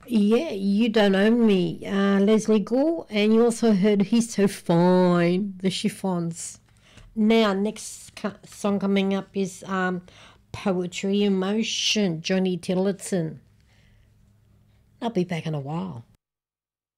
Yeah, You Don't Own Me, Leslie Gore, and you also heard He's So Fine, the Chiffons. Now, next song coming up is Poetry in Motion, Johnny Tillotson. I'll be back in a while.